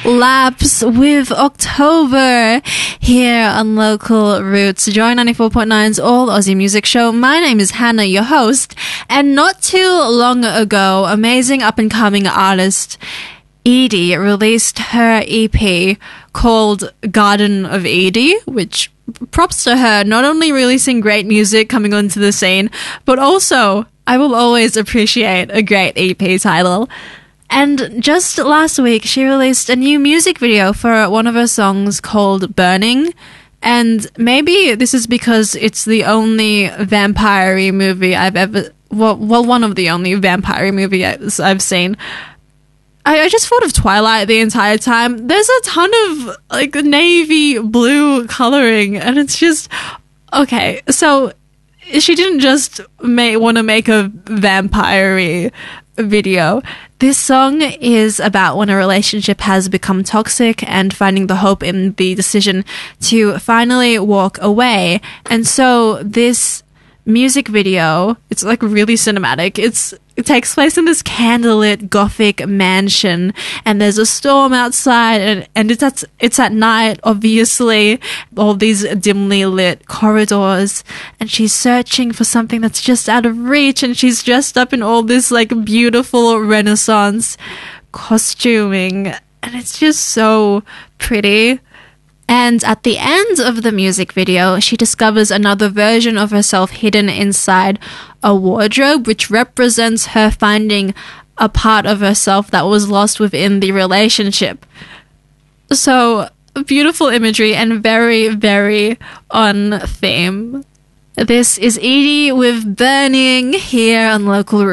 Laps with October here on Local Roots. Joy 94.9's All Aussie Music Show. My name is Hannah, your host, and not too long ago, amazing up-and-coming artist Edie released her EP called Garden of Edie, which props to her, not only releasing great music coming onto the scene, but also I will always appreciate a great EP title. And just last week, she released a new music video for one of her songs called Burning. And maybe this is because it's the only vampire-y movie I've ever... Well, one of the only vampire-y movies I've seen. I just thought of Twilight the entire time. There's a ton of, like, navy blue coloring, and it's just... Okay, so she didn't just want to make a vampire-y video. This song is about when a relationship has become toxic and finding the hope in the decision to finally walk away. And so this music video, it's like really cinematic. It takes place in this candlelit gothic mansion, and there's a storm outside, and it's at night, obviously, all these dimly lit corridors, and she's searching for something that's just out of reach, and she's dressed up in all this like beautiful Renaissance costuming, and it's just so pretty. And at the end of the music video, she discovers another version of herself hidden inside a wardrobe, which represents her finding a part of herself that was lost within the relationship. So, beautiful imagery and very, very on theme. This is Edie with Burning here on Local